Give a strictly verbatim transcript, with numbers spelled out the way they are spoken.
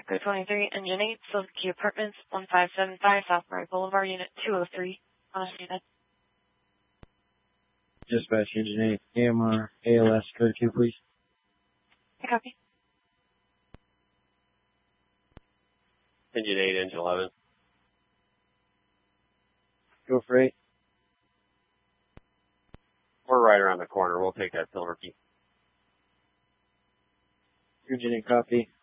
Echo twenty-three, Engine eight, Silky Apartments, one five seven five, South Murray Boulevard, Unit two oh three. On unit. Dispatch, Engine eight, A M R, A L S, code two, please. I copy. Engine eight, Engine eleven. Go for eight. We're right around the corner. We'll take that silver key. Engine eight, copy.